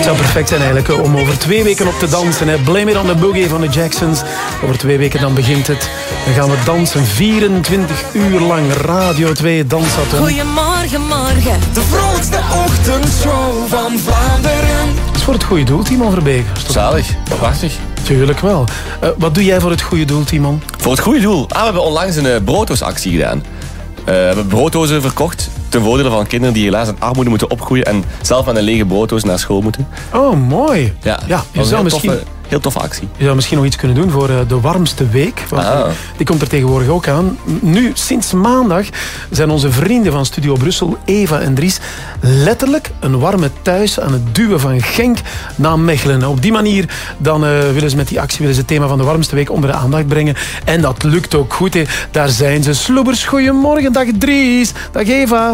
Het zou perfect zijn eigenlijk om over 2 weken op te dansen. Hè. Blame It on the Boogie van de Jacksons. Over 2 weken dan begint het. Dan gaan we dansen 24 uur lang. Radio 2 Dansathon. Goedemorgen, morgen. De vrolijkste ochtendshow van Vlaanderen. Dat is voor het goede doel, Timon Verbeek. Zalig, prachtig. Tuurlijk wel. Wat doe jij voor het goede doel, Timon? Voor het goede doel? We hebben onlangs een brooddoosactie gedaan. We hebben brooddozen verkocht ten voordele van kinderen die helaas in armoede moeten opgroeien en zelf met een lege brooddoos naar school moeten. Oh, mooi. Ja, je zou misschien... Heel toffe actie. Je zou misschien nog iets kunnen doen voor de warmste week. Die komt er tegenwoordig ook aan. Nu, sinds maandag zijn onze vrienden van Studio Brussel, Eva en Dries, letterlijk een warme thuis aan het duwen van Genk naar Mechelen. Op die manier dan willen ze met die actie het thema van de warmste week onder de aandacht brengen. En dat lukt ook goed. Hè. Daar zijn ze. Sloebers, goedemorgen. Dag Dries. Dag Eva.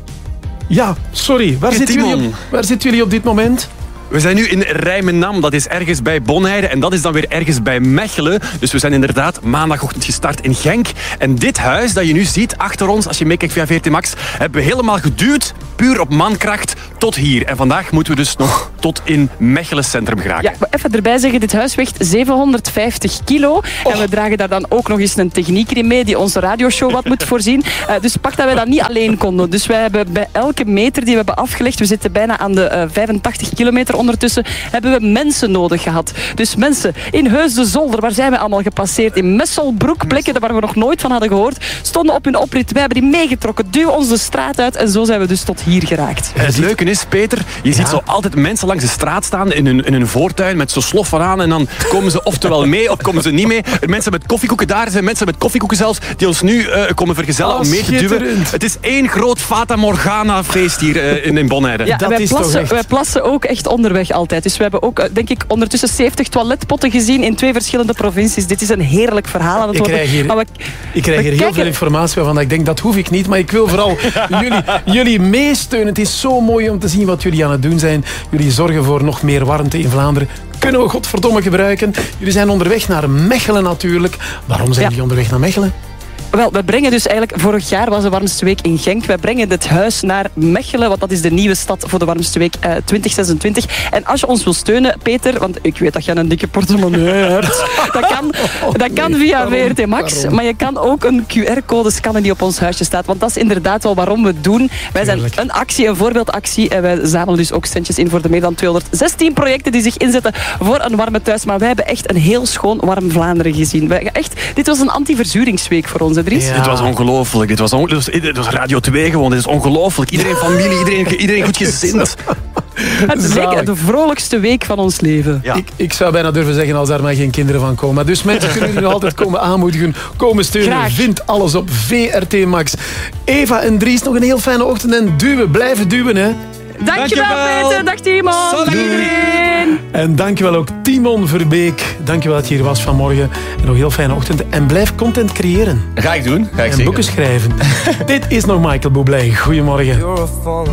Ja, sorry. Waar zitten jullie op dit moment? We zijn nu in Rijmenam, dat is ergens bij Bonheide en dat is dan weer ergens bij Mechelen. Dus we zijn inderdaad maandagochtend gestart in Genk. En dit huis dat je nu ziet achter ons, als je meekijkt via VRT Max, hebben we helemaal geduwd, puur op mankracht, tot hier. En vandaag moeten we dus nog tot in Mechelen centrum geraken. Ja, even erbij zeggen, dit huis weegt 750 kilo. En we dragen daar dan ook nog eens een technieker in mee die onze radioshow wat moet voorzien. Dus pak dat wij dat niet alleen konden. Dus wij hebben bij elke meter die we hebben afgelegd, we zitten bijna aan de 85 kilometer ondertussen, hebben we mensen nodig gehad. Dus mensen in Heus de Zolder, waar zijn we allemaal gepasseerd? In Messelbroek, plekken waar we nog nooit van hadden gehoord, stonden op hun oprit. Wij hebben die meegetrokken, duwen ons de straat uit en zo zijn we dus tot hier geraakt. En het leuke is, Peter, je ziet zo altijd mensen langs de straat staan in hun voortuin met zo'n slof van aan en dan komen ze oftewel mee of komen ze niet mee. Mensen met koffiekoeken, daar zijn mensen met koffiekoeken zelfs, die ons nu komen vergezellen om mee te duwen. Het is één groot Fata Morgana feest hier in Bonheide. Ja, wij plassen ook echt onderweg altijd. Dus we hebben ook, denk ik, ondertussen 70 toiletpotten gezien in 2 verschillende provincies. Dit is een heerlijk verhaal aan het worden. Ik krijg hier heel veel informatie waarvan ik denk, dat hoef ik niet. Maar ik wil vooral jullie meesteunen. Het is zo mooi om te zien wat jullie aan het doen zijn. Jullie zorgen voor nog meer warmte in Vlaanderen. Kunnen we godverdomme gebruiken. Jullie zijn onderweg naar Mechelen natuurlijk. Waarom zijn jullie onderweg naar Mechelen? Wel, we brengen dus eigenlijk... Vorig jaar was de warmste week in Genk. Wij brengen het huis naar Mechelen, want dat is de nieuwe stad voor de warmste week 2026. En als je ons wil steunen, Peter, want ik weet dat je een dikke portemonnee hebt. Dat kan via VRT Max. Maar je kan ook een QR-code scannen die op ons huisje staat. Want dat is inderdaad wel waarom we het doen. Wij zijn een actie, een voorbeeldactie. En wij zamelen dus ook centjes in voor de meer dan 216 projecten die zich inzetten voor een warme thuis. Maar wij hebben echt een heel schoon warm Vlaanderen gezien. Dit was een anti-verzuringsweek voor ons. Ja. Dit was ongelooflijk. Dit was Radio 2 gewoon. Dit is ongelooflijk. Iedereen familie, iedereen goed gezind. Het is zeker de vrolijkste week van ons leven. Ja. Ik zou bijna durven zeggen als daar maar geen kinderen van komen. Dus mensen kunnen jullie altijd komen aanmoedigen, komen steunen. Graag. Vind alles op VRT Max. Eva en Dries, nog een heel fijne ochtend en duwen. Blijven duwen, hè. Dankjewel, Peter. Dag Timon. Dag iedereen. En dankjewel ook Timon Verbeek. Dankjewel dat je hier was vanmorgen. En nog een heel fijne ochtend. En blijf content creëren. Ga ik doen. En boeken schrijven. Dit is nog Michael Bublé. Goedemorgen.